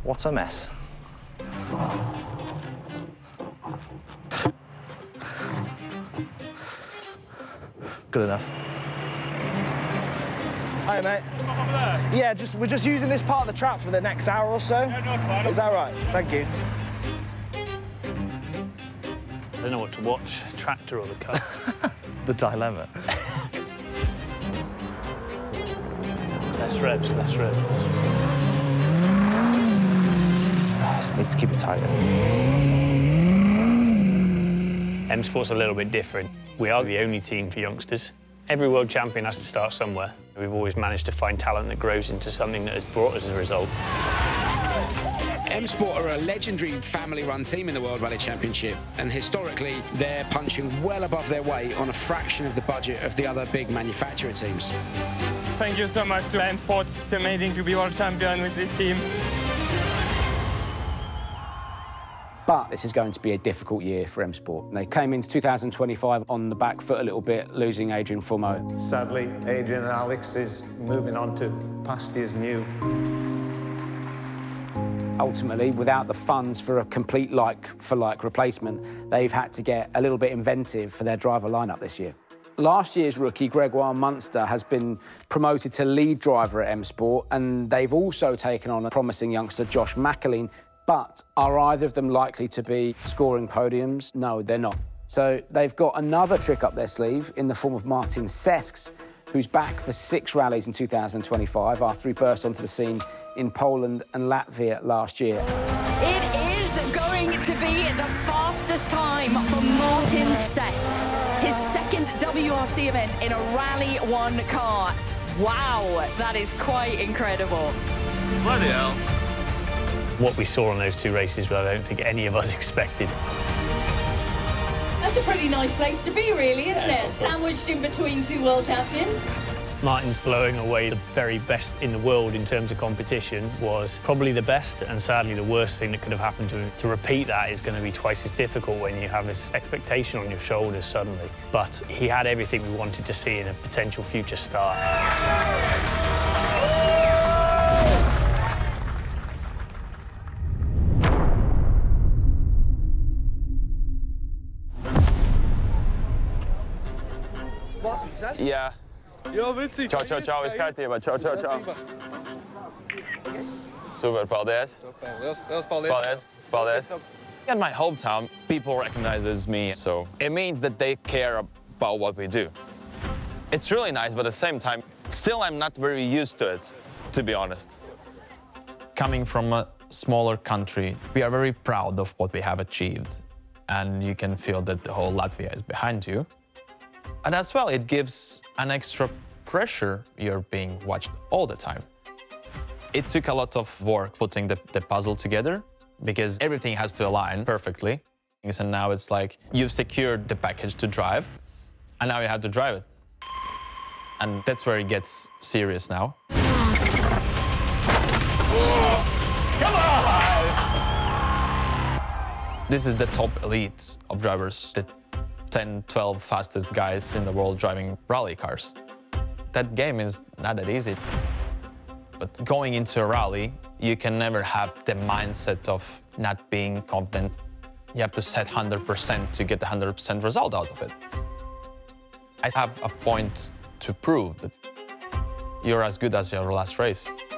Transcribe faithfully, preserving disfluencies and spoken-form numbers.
What a mess. Good enough. Hi, mate. Over there? Yeah, just we're just using this part of the track for the next hour or so. Yeah, no, it's fine. Is that right? Thank you. I don't know what to watch, tractor or the car. The dilemma. Less revs, less revs, less revs. Just needs to keep it tight. M Sport's a little bit different. We are the only team for youngsters. Every world champion has to start somewhere. We've always managed to find talent that grows into something that has brought us a result. M Sport are a legendary family-run team in the World Rally Championship, and historically, they're punching well above their weight on a fraction of the budget of the other big manufacturer teams. Thank you so much to M Sport. It's amazing to be world champion with this team. But this is going to be a difficult year for M Sport. They came into two thousand twenty-five on the back foot a little bit, losing Adrian Fumo. Sadly, Adrian and Alex is moving on to pastures new. Ultimately, without the funds for a complete like-for-like replacement, they've had to get a little bit inventive for their driver lineup this year. Last year's rookie, Gregoire Munster, has been promoted to lead driver at M Sport, and they've also taken on a promising youngster, Josh McAleen. But are either of them likely to be scoring podiums? No, they're not. So they've got another trick up their sleeve in the form of Martin Sesks, who's back for six rallies in two thousand twenty-five after he burst onto the scene in Poland and Latvia last year. It is going to be the fastest time for Martin Sesks, his second W R C event in a Rally One car. Wow, that is quite incredible. Bloody hell. What we saw on those two races, well, I don't think any of us expected. That's a pretty nice place to be, really, isn't Yeah, it? Sandwiched in between two world champions. Martin's blowing away the very best in the world in terms of competition was probably the best, and sadly the worst thing that could have happened to him. To repeat that is going to be twice as difficult when you have this expectation on your shoulders suddenly. But he had everything we wanted to see in a potential future star. Jā. Jā, Vici. Čau, čau, čau, viss kārtībā. Čau, čau, čau. Super, paldies. Super, liels, liels paldies. Paldies, paldies. In my hometown, people recognize me, so it means that they care about what we do. It's really nice, but at the same time, still I'm not very used to it, to be honest. Coming from a smaller country, we are very proud of what we have achieved, and you can feel that the whole Latvia is behind you. And as well, it gives an extra pressure. You're being watched all the time. It took a lot of work putting the, the puzzle together because everything has to align perfectly. And now it's like you've secured the package to drive, and now you have to drive it. And that's where it gets serious now. Come on! This is the top elite of drivers, the ten, twelve fastest guys in the world driving rally cars. That game is not that easy. But going into a rally, you can never have the mindset of not being confident. You have to set one hundred percent to get the one hundred percent result out of it. I have a point to prove that you're as good as your last race.